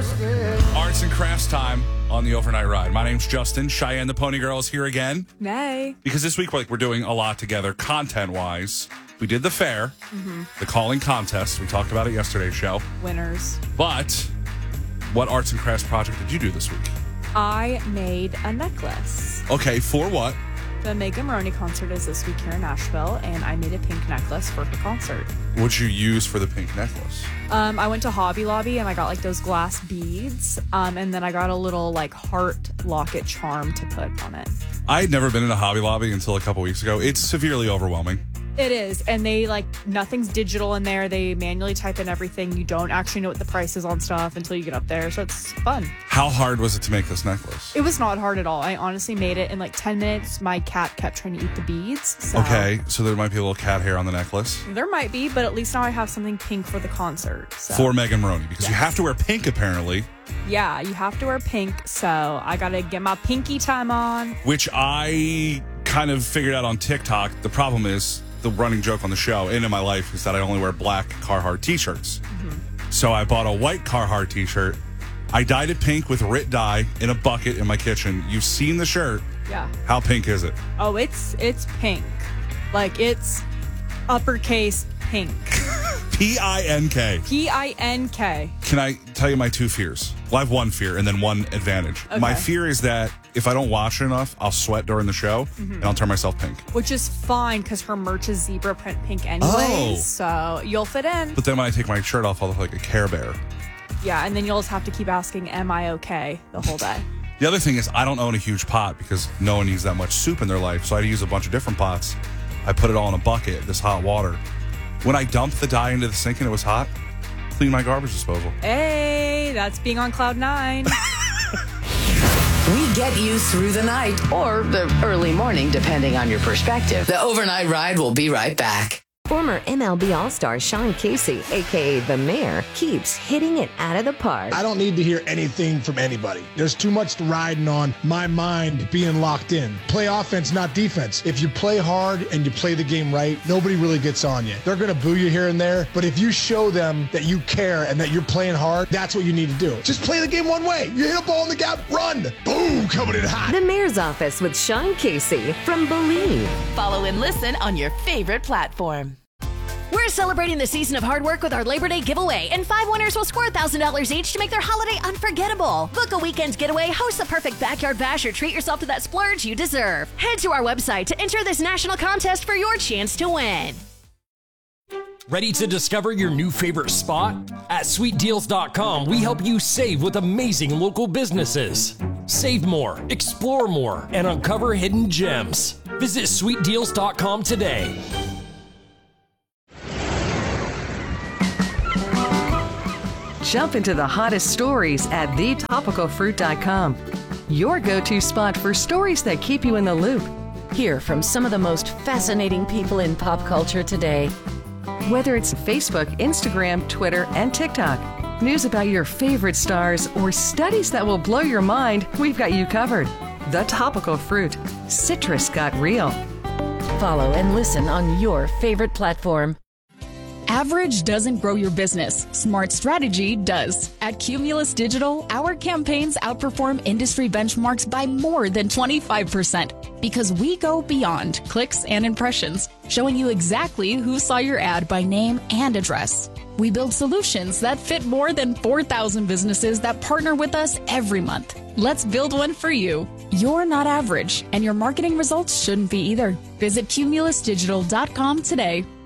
Arts and crafts time on the overnight ride. My name's Justin. Cheyenne the Pony Girl is here again. Nay. Because this week we're doing a lot together content-wise. We did the fair, the calling contest. We talked about it yesterday's show. Winners. But what arts and crafts project did you do this week? I made a necklace. Okay, for what? The Megan Maroney concert is this week here in Nashville, and I made a pink necklace for her concert. What'd you use for the pink necklace? I went to Hobby Lobby, and I got, those glass beads, and then I got a little, heart locket charm to put on it. I had never been in a Hobby Lobby until a couple weeks ago. It's severely overwhelming. It is, and they, nothing's digital in there. They manually type in everything. You don't actually know what the price is on stuff until you get up there, so it's fun. How hard was it to make this necklace? It was not hard at all. I honestly made it in, 10 minutes. My cat kept trying to eat the beads. So. Okay, so there might be a little cat hair on the necklace. There might be, but at least now I have something pink for the concert. So. For Megan Maroney, because you have to wear pink, apparently. Yeah, you have to wear pink, so I gotta get my pinky time on. Which I kind of figured out on TikTok. The problem is, the running joke on the show and in my life is that I only wear black Carhartt t-shirts. So I bought a white Carhartt t-shirt. I dyed it pink with RIT dye in a bucket in my kitchen. You've seen the shirt. Yeah. How pink is it? Oh, it's pink. It's uppercase pink. P-I-N-K. P-I-N-K. Can I tell you my two fears? Well, I have one fear and then one advantage. Okay. My fear is that if I don't wash it enough, I'll sweat during the show and I'll turn myself pink. Which is fine because her merch is zebra print pink anyways, so you'll fit in. But then when I take my shirt off, I'll look like a Care Bear. Yeah, and then you'll just have to keep asking, am I okay, the whole day. The other thing is I don't own a huge pot because no one needs that much soup in their life, so I use a bunch of different pots. I put it all in a bucket, this hot water. When I dumped the dye into the sink and it was hot, clean my garbage disposal. Hey, that's being on cloud 9. We get you through the night or the early morning, depending on your perspective. The overnight ride will be right back. Former MLB All-Star Sean Casey, a.k.a. The Mayor, keeps hitting it out of the park. I don't need to hear anything from anybody. There's too much riding on my mind being locked in. Play offense, not defense. If you play hard and you play the game right, nobody really gets on you. They're going to boo you here and there, but if you show them that you care and that you're playing hard, that's what you need to do. Just play the game one way. You hit a ball in the gap, run. Boom, coming in hot. The Mayor's Office with Sean Casey from Believe. Follow and listen on your favorite platform. We're celebrating the season of hard work with our Labor Day giveaway, and 5 winners will score $1,000 each to make their holiday unforgettable. Book a weekend getaway, host the perfect backyard bash, or treat yourself to that splurge you deserve. Head to our website to enter this national contest for your chance to win. Ready to discover your new favorite spot? At sweetdeals.com, we help you save with amazing local businesses. Save more, explore more, and uncover hidden gems. Visit sweetdeals.com today. Jump into the hottest stories at thetopicalfruit.com. Your go-to spot for stories that keep you in the loop. Hear from some of the most fascinating people in pop culture today. Whether it's Facebook, Instagram, Twitter, and TikTok, news about your favorite stars, or studies that will blow your mind, we've got you covered. The Topical Fruit. Citrus got real. Follow and listen on your favorite platform. Average doesn't grow your business. Smart strategy does. At Cumulus Digital, our campaigns outperform industry benchmarks by more than 25% because we go beyond clicks and impressions, showing you exactly who saw your ad by name and address. We build solutions that fit more than 4,000 businesses that partner with us every month. Let's build one for you. You're not average, and your marketing results shouldn't be either. Visit cumulusdigital.com today.